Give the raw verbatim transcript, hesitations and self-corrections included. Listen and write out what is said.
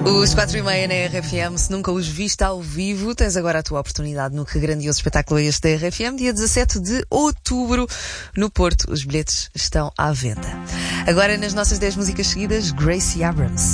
Os quatro e meia na R F M, se nunca os viste ao vivo, tens agora a tua oportunidade no Que Grandioso Espetáculo é Este da R F M, dia dezassete de outubro, no Porto. Os bilhetes estão à venda. Agora, nas nossas dez músicas seguidas, Gracie Abrams.